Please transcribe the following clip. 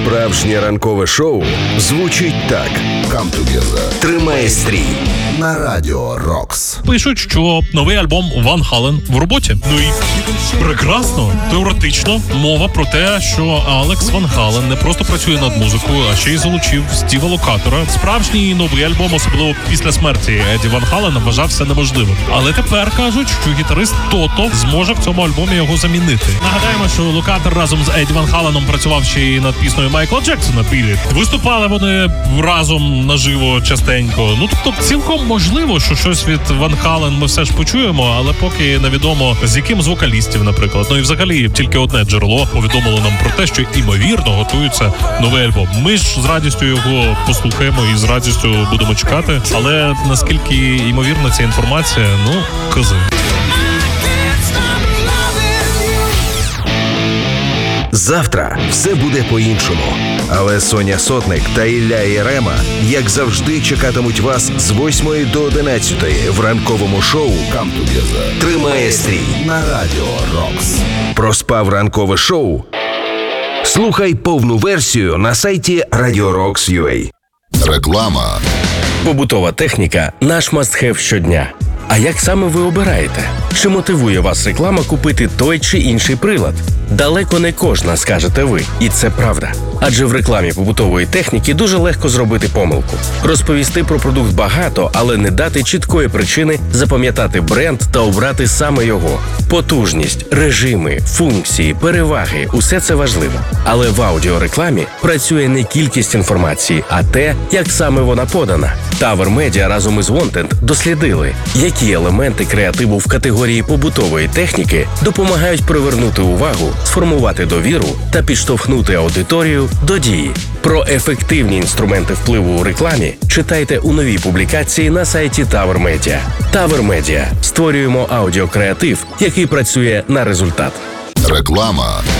Справжнє ранкове шоу звучить так. Come Together. Тримає стрій. На Радіо Рокс. Пишуть, що новий альбом Ван Хален в роботі. Ну і прекрасно. Теоретично мова про те, що Алекс Ван Хален не просто працює над музикою, а ще й залучив Стіва Локатора. Справжній новий альбом, особливо після смерті Еді Ван Халена, вважався неможливим. Але тепер кажуть, що гітарист Тото зможе в цьому альбомі його замінити. Нагадаємо, що Локатор разом з Еді Ван Халеном працював ще й над піснею Майкла Джексона «Білі». Виступали вони разом наживо частенько. Ну, тобто, цілком можливо, що щось від Ван Хален ми все ж почуємо, але поки невідомо, з яким з вокалістів, наприклад. Ну і взагалі тільки одне джерело повідомило нам про те, що ймовірно готується новий альбом. Ми ж з радістю його послухаємо і з радістю будемо чекати. Але наскільки ймовірна ця інформація, ну, кози. Завтра все буде по-іншому. Але Соня Сотник та Ілля Єрема, як завжди, чекатимуть вас з 8 до 11 в ранковому шоу Come Together. «Тримає стрій». На Радіо Рокс. Проспав ранкове шоу? Слухай повну версію на сайті Radio Rocks.ua. Реклама. Побутова техніка – наш must-have щодня. А як саме ви обираєте? Чи мотивує вас реклама купити той чи інший прилад? Далеко не кожна, скажете ви. І це правда. Адже в рекламі побутової техніки дуже легко зробити помилку. Розповісти про продукт багато, але не дати чіткої причини запам'ятати бренд та обрати саме його. Потужність, режими, функції, переваги – усе це важливо. Але в аудіорекламі працює не кількість інформації, а те, як саме вона подана. Tower Media разом із Wanted дослідили, які елементи креативу в категорії побутової техніки допомагають привернути увагу, сформувати довіру та підштовхнути аудиторію до дії. Про ефективні інструменти впливу у рекламі читайте у новій публікації на сайті Tower Media. Tower Media. Створюємо аудіокреатив, який працює на результат. Реклама.